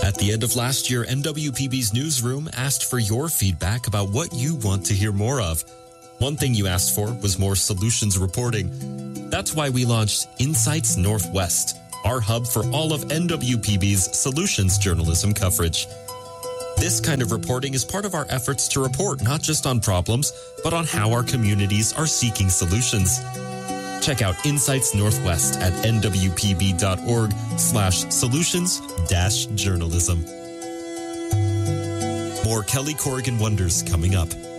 At the end of last year, NWPB's newsroom asked for your feedback about what you want to hear more of. One thing you asked for was more solutions reporting. That's why we launched Insights Northwest, our hub for all of NWPB's solutions journalism coverage. This kind of reporting is part of our efforts to report not just on problems, but on how our communities are seeking solutions. Check out Insights Northwest at nwpb.org/solutions-journalism. More Kelly Corrigan Wonders coming up.